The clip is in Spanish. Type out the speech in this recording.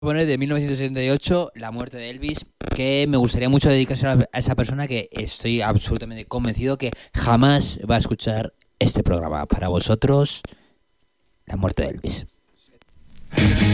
Poner de 1978, La muerte de Elvis, que me gustaría mucho dedicarse a esa persona que estoy absolutamente convencido que jamás va a escuchar este programa. Para vosotros, La muerte de Elvis.